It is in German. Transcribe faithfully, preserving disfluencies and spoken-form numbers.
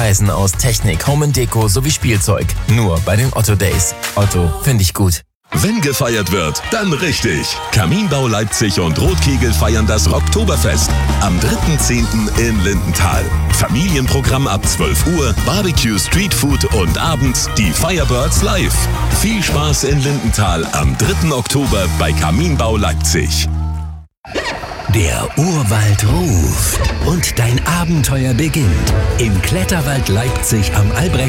Preisen aus Technik, Home and Deko sowie Spielzeug. Nur bei den Otto Days. Otto, finde ich gut. Wenn gefeiert wird, dann richtig. Kaminbau Leipzig und Rotkegel feiern das Rocktoberfest am dritten zehnten in Lindenthal. Familienprogramm ab zwölf Uhr, Barbecue, Streetfood und abends die Firebirds live. Viel Spaß in Lindenthal am dritten Oktober bei Kaminbau Leipzig. Der Urwald ruft und dein Abenteuer beginnt. Im Kletterwald Leipzig am Albrecht